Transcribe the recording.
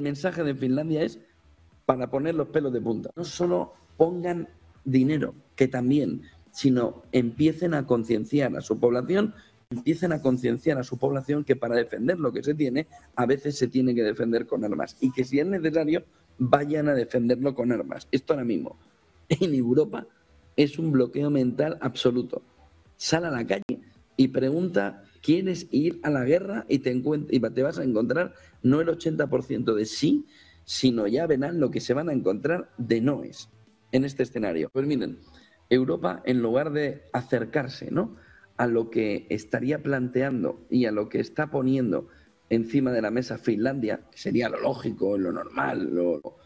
mensaje de Finlandia es para poner los pelos de punta. No solo pongan dinero, que también, sino empiecen a concienciar a su población, que para defender lo que se tiene, a veces se tiene que defender con armas y que si es necesario, vayan a defenderlo con armas. Esto ahora mismo en Europa es un bloqueo mental absoluto. Sal a la calle y pregunta, ¿quieres ir a la guerra? Y te vas a encontrar no el 80% de sí, sino ya verán lo que se van a encontrar de noes en este escenario. Pues miren, Europa, en lugar de acercarse, ¿no?, a lo que estaría planteando y a lo que está poniendo encima de la mesa Finlandia, que sería lo lógico, lo normal,